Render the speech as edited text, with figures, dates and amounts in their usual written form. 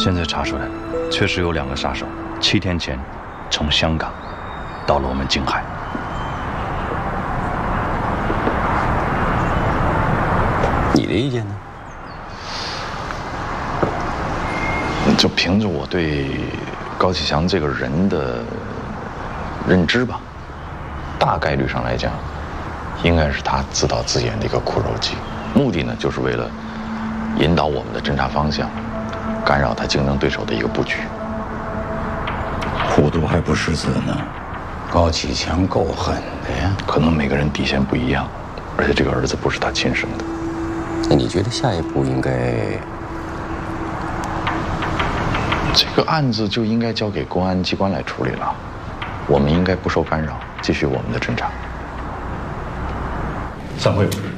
现在查出来，确实有2个杀手7天前从香港到了我们静海。 你的意见呢？ 就凭着我对高启强这个人的认知吧，大概率上来讲，应该是他自导自演的一个苦肉计，目的呢就是为了引导我们的侦查方向，干扰他竞争对手的一个布局。 糊涂还不识字呢，高启强够狠的呀。 可能每个人底线不一样，而且这个儿子不是他亲生的。 那你觉得下一步应该？ 这个案子就应该交给公安机关来处理了，我们应该不受干扰，继续我们的侦查。 散会。